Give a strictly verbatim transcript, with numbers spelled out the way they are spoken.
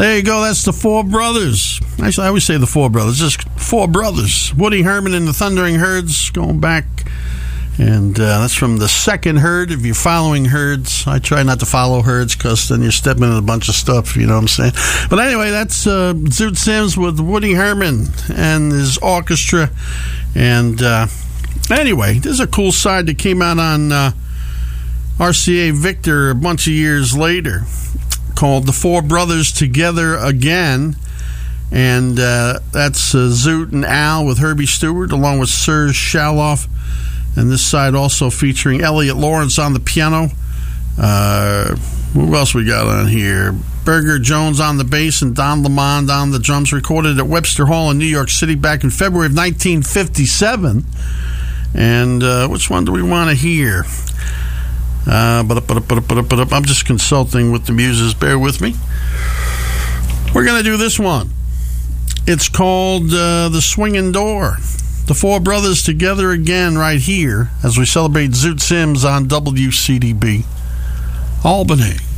There you go. That's the Four Brothers. Actually, I always say the Four Brothers. Just Four Brothers. Woody Herman and the Thundering Herds going back. And uh, that's from the second herd. If you're following herds, I try not to follow herds because then you're stepping in a bunch of stuff, you know what I'm saying? But anyway, that's uh, Zoot Sims with Woody Herman and his orchestra. And uh, anyway, there's a cool side that came out on uh, R C A Victor a bunch of years later, called The Four Brothers Together Again. And uh, that's uh, Zoot and Al with Herbie Stewart, along with Serge Shaloff. And this side also featuring Elliot Lawrence on the piano. Uh, who else we got on here? Burger Jones on the bass and Don Lamond on the drums. Recorded at Webster Hall in New York City back in February of nineteen fifty-seven. And uh, which one do we want to hear? Uh, but, but, but, but, but I'm just consulting with the muses. Bear with me. We're going to do this one. It's called uh, The Swinging Door. The Four Brothers Together Again right here as we celebrate Zoot Sims on W C D B Albany.